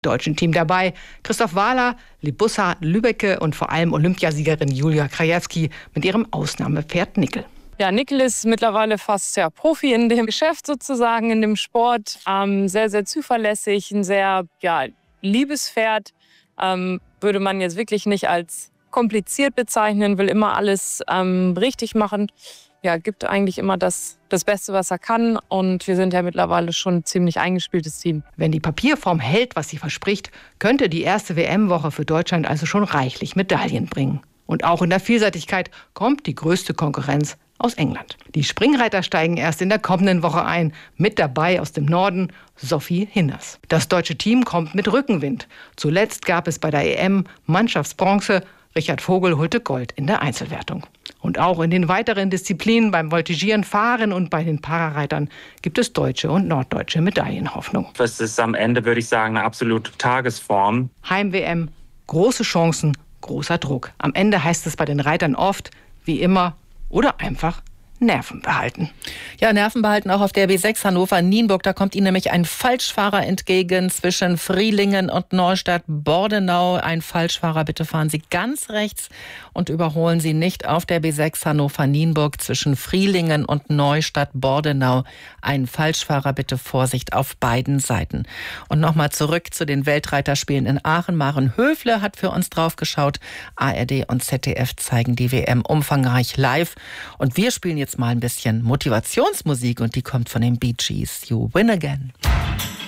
Deutschen Team dabei Christoph Wahler, Libussa Lübbecke und vor allem Olympiasiegerin Julia Krajewski mit ihrem Ausnahmepferd Nickel. Ja, Nickel ist mittlerweile fast Profi in dem Geschäft sozusagen, in dem Sport. Sehr, sehr zuverlässig, ein sehr liebes Pferd. Würde man jetzt wirklich nicht als kompliziert bezeichnen, will immer alles richtig machen. Ja, gibt eigentlich immer das Beste, was er kann. Und wir sind ja mittlerweile schon ein ziemlich eingespieltes Team. Wenn die Papierform hält, was sie verspricht, könnte die erste WM-Woche für Deutschland also schon reichlich Medaillen bringen. Und auch in der Vielseitigkeit kommt die größte Konkurrenz aus England. Die Springreiter steigen erst in der kommenden Woche ein. Mit dabei aus dem Norden Sophie Hinners. Das deutsche Team kommt mit Rückenwind. Zuletzt gab es bei der EM Mannschaftsbronze. Richard Vogel holte Gold in der Einzelwertung. Und auch in den weiteren Disziplinen beim Voltigieren, Fahren und bei den Parareitern gibt es deutsche und norddeutsche Medaillenhoffnung. Das ist am Ende, würde ich sagen, eine absolute Tagesform. Heim-WM, große Chancen, großer Druck. Am Ende heißt es bei den Reitern oft, wie immer oder einfach Nerven behalten. Ja, Nerven behalten auch auf der B6 Hannover-Nienburg. Da kommt Ihnen nämlich ein Falschfahrer entgegen zwischen Frielingen und Neustadt-Bordenau. Ein Falschfahrer, bitte fahren Sie ganz rechts und überholen Sie nicht auf der B6 Hannover-Nienburg zwischen Frielingen und Neustadt-Bordenau. Ein Falschfahrer, bitte Vorsicht auf beiden Seiten. Und nochmal zurück zu den Weltreiterspielen in Aachen. Maren Höfle hat für uns drauf geschaut. ARD und ZDF zeigen die WM umfangreich live. Und wir spielen jetzt mal ein bisschen Motivationsmusik und die kommt von den Bee Gees. You Win Again.